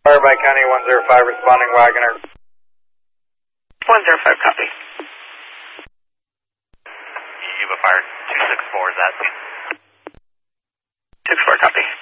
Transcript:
Fire by County 105 responding Wagoner. 105 copy. Yuba Fire 264 is that? 64 copy.